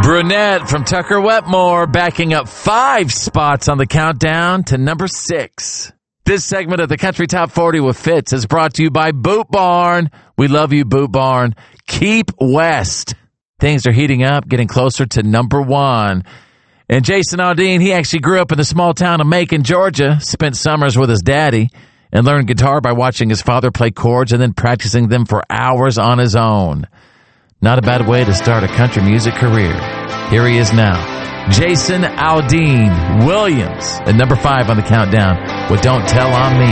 Brunette from Tucker Wetmore backing up 5 spots on the countdown to number 6. This segment of the Country Top 40 with Fitz is brought to you by Boot Barn. We love you, Boot Barn. Keep West. Things are heating up, getting closer to number 1. And Jason Aldean, he actually grew up in the small town of Macon, Georgia, spent summers with his daddy, and learned guitar by watching his father play chords and then practicing them for hours on his own. Not a bad way to start a country music career. Here he is now, Jason Aldean Williams, at number 5 on the countdown with Don't Tell on Me.